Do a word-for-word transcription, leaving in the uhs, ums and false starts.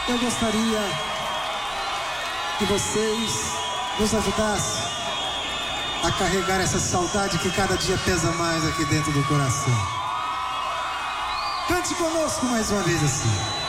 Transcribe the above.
eu gostaria que vocês nos ajudassem a carregar essa saudade que cada dia pesa mais aqui dentro do coração. Cante conosco mais uma vez assim.